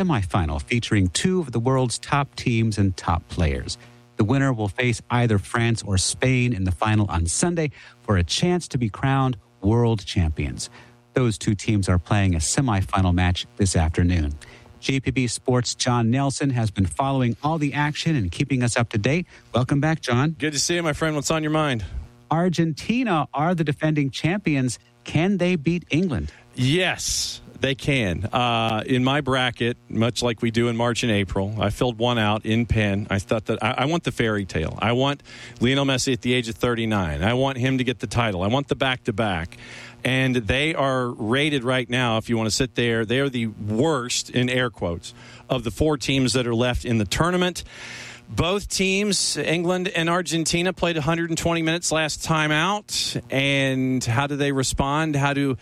semifinal featuring two of the world's top teams and top players. The winner will face either France or Spain in the final on Sunday for a chance to be crowned world champions. Those two teams are playing a semifinal match this afternoon. GPB Sports' John Nelson has been following all the action and keeping us up to date. Welcome back, John. Good to see you, my friend. What's on your mind? Argentina are the defending champions. Can they beat England? Yes, they can. In my bracket, much like we do in March and April, I filled one out in pen. I thought that I want the fairy tale. I want Lionel Messi at the age of 39. I want him to get the title. I want the back-to-back. And they are rated right now, if you want to sit there, they are the worst, in air quotes, of the four teams that are left in the tournament. Both teams, England and Argentina, played 120 minutes last time out. And how do they respond? How do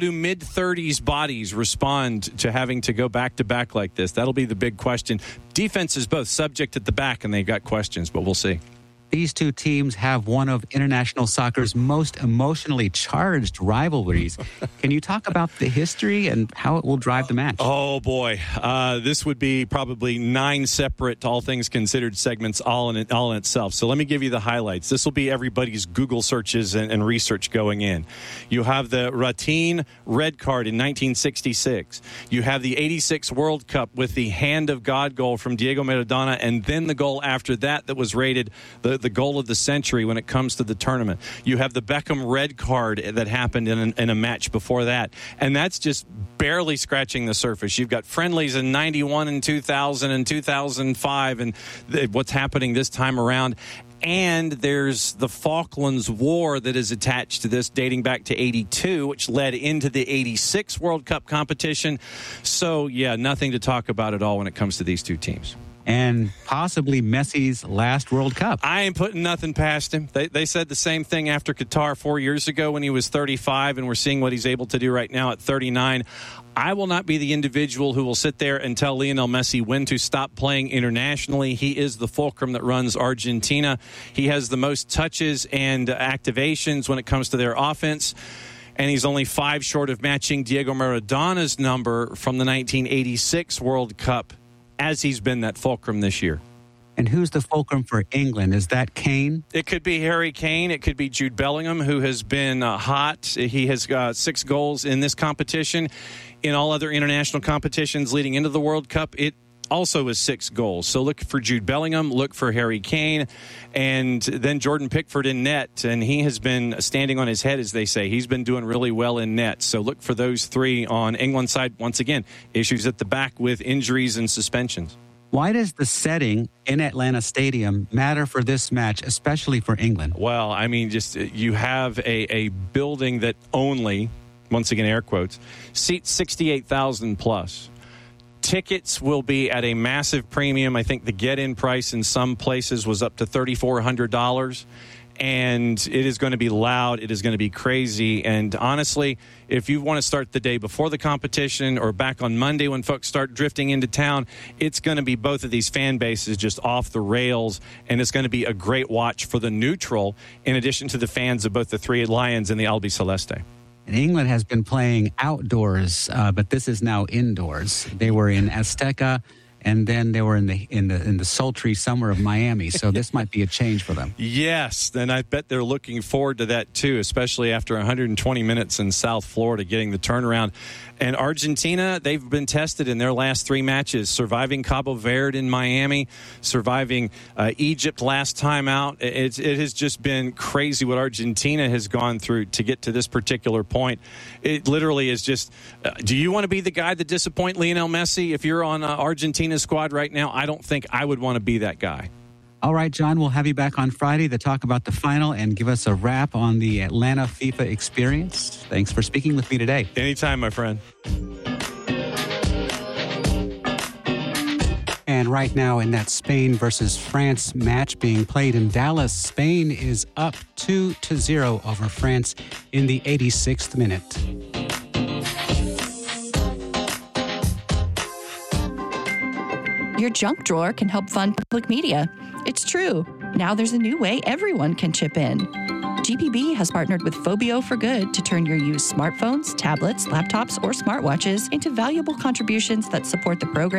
mid-30s bodies respond to having to go back-to-back like this? That'll be the big question. Defense is both subject at the back, and they've got questions, but we'll see. These two teams have one of international soccer's most emotionally charged rivalries. Can you talk about the history and how it will drive the match? Oh, boy. This would be probably 9 separate, all things considered, segments all in itself. So let me give you the highlights. This will be everybody's Google searches and research going in. You have the Ratin red card in 1966. You have the 86 World Cup with the hand of God goal from Diego Maradona, and then the goal after that was rated the goal of the century when it comes to the tournament. You have the Beckham red card that happened in a match before that. And that's just barely scratching the surface. You've got friendlies in 91 and 2000 and 2005 and what's happening this time around. And there's the Falklands War that is attached to this, dating back to 82, which led into the 86 World Cup competition. So, yeah, nothing to talk about at all when it comes to these two teams. And possibly Messi's last World Cup. I ain't putting nothing past him. They said the same thing after Qatar 4 years ago when he was 35, and we're seeing what he's able to do right now at 39. I will not be the individual who will sit there and tell Lionel Messi when to stop playing internationally. He is the fulcrum that runs Argentina. He has the most touches and activations when it comes to their offense. And he's only 5 short of matching Diego Maradona's number from the 1986 World Cup, as he's been that fulcrum this year. And who's the fulcrum for England? Is that Kane? It could be Harry Kane. It could be Jude Bellingham, who has been hot. He has got 6 goals in this competition. In all other international competitions leading into the World Cup, it also is 6 goals. So look for Jude Bellingham, look for Harry Kane, and then Jordan Pickford in net. And he has been standing on his head, as they say. He's been doing really well in net. So look for those 3 on England's side. Once again, issues at the back with injuries and suspensions. Why does the setting in Atlanta Stadium matter for this match, especially for England? Well, I mean, just you have a building that only, once again, air quotes, seats 68,000 plus. Tickets will be at a massive premium. I think the get-in price in some places was up to $3,400. And it is going to be loud. It is going to be crazy. And honestly, if you want to start the day before the competition or back on Monday when folks start drifting into town, it's going to be both of these fan bases just off the rails. And it's going to be a great watch for the neutral, in addition to the fans of both the Three Lions and the Albiceleste. And England has been playing outdoors, but this is now indoors. They were in Azteca, and then they were in the sultry summer of Miami. So this might be a change for them. Yes, and I bet they're looking forward to that too, especially after 120 minutes in South Florida, getting the turnaround. And Argentina, they've been tested in their last 3 matches, surviving Cabo Verde in Miami, surviving Egypt last time out. It has just been crazy what Argentina has gone through to get to this particular point. It literally is just, do you want to be the guy that disappoint Lionel Messi? If you're on Argentina's squad right now, I don't think I would want to be that guy. All right, John, we'll have you back on Friday to talk about the final and give us a wrap on the Atlanta FIFA experience. Thanks for speaking with me today. Anytime, my friend. And right now in that Spain versus France match being played in Dallas, Spain is up 2-0 over France in the 86th minute. Your junk drawer can help fund public media. It's true. Now there's a new way everyone can chip in. GPB has partnered with Phobio for Good to turn your used smartphones, tablets, laptops, or smartwatches into valuable contributions that support the program